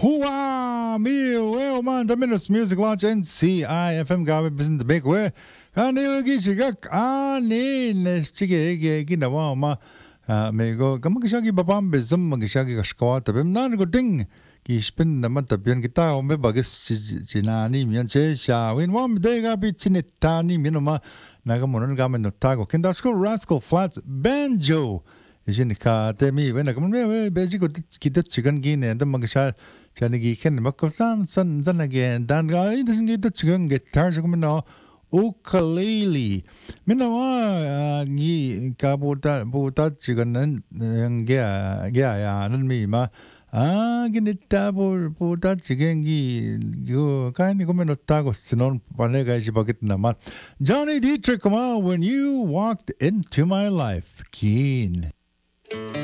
Hua Mio man the Minutes Music Launch NCIFM gawe bisin the big way lagi sigak nestige ginawa ma mego gamagshagi babam bezum magshagi kashkawa tabem nan go ding gishpin naman tabian kita me bagis jinani mian che sha win wam de ga bi chinitani minoma nagamonon gamen notago kindasko Rascal Flats Banjo 이제니까 때문에 왜 나가면 왜 배지고 기대 지간 기네 또 막샤 자니기 캔 먹고 선선하게 단가 이든 게또 지금 기타 조금 너 우클레일리 민나와 이 보다 지간은 게야는 미마 기니타 보다 지금 이거 가니 고면 없다고 스논 반내가 이제 바겠나만 Johnny Dietrich come on when you walked into my life keen